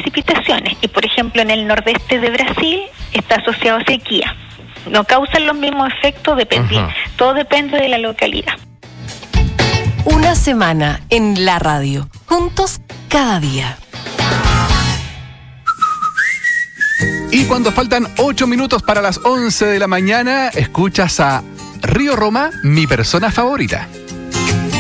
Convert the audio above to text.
precipitaciones. Y por ejemplo, en el nordeste de Brasil está asociado a sequía. No causan los mismos efectos, todo depende de la localidad. Una semana en la radio, juntos cada día. Y cuando faltan 8 minutos para las 11 de la mañana, escuchas a Río Roma, mi persona favorita.